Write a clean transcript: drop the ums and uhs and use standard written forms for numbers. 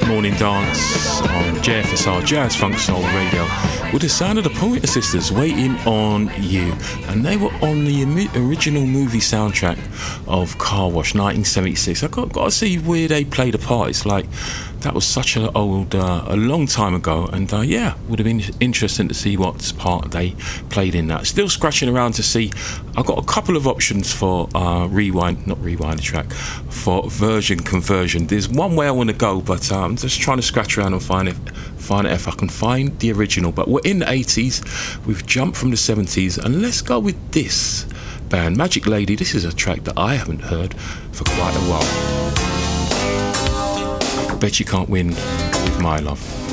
Morning Dance on JFSR Jazz Funk Soul Radio with the sound of the Pointer Sisters, Waiting on You. And they were on the original movie soundtrack of Car Wash 1976. I got to see where they played a part. It's like that was such a long time ago, and yeah, would have been interesting to see what part they played in that. Still scratching around to see. I've got a couple of options for rewind the track, for version conversion. There's one way I want to go, but I'm just trying to scratch around and find it if I can find the original. But we're in the 80s, we've jumped from the 70s, and let's go with this band, Magic Lady. This is a track that I haven't heard for quite a while. Bet you can't win with My Love.